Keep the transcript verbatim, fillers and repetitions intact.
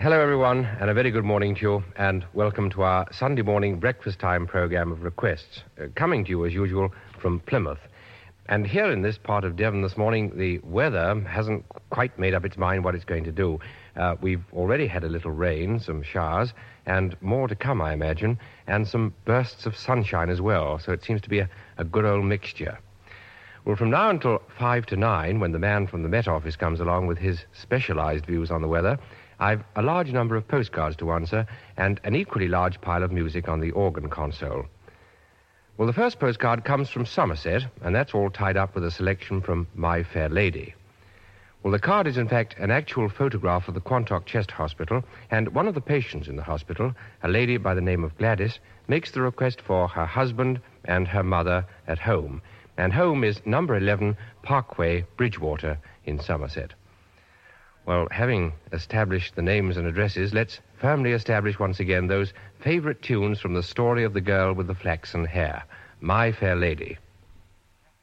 Hello, everyone, and a very good morning to you, and welcome to our Sunday morning breakfast time program of requests, uh, coming to you, as usual, from Plymouth. And here in this part of Devon this morning, the weather hasn't quite made up its mind what it's going to do. Uh, we've already had a little rain, some showers, and more to come, I imagine, and some bursts of sunshine as well, so it seems to be a, a good old mixture. Well, from now until five to nine, when the man from the Met Office comes along with his specialized views on the weather, I've a large number of postcards to answer and an equally large pile of music on the organ console. Well, the first postcard comes from Somerset, and that's all tied up with a selection from My Fair Lady. Well, the card is, in fact, an actual photograph of the Quantock Chest Hospital, and one of the patients in the hospital, a lady by the name of Gladys, makes the request for her husband and her mother at home. And home is number eleven Parkway, Bridgewater in Somerset. Well, having established the names and addresses, let's firmly establish once again those favorite tunes from the story of the girl with the flaxen hair, My Fair Lady.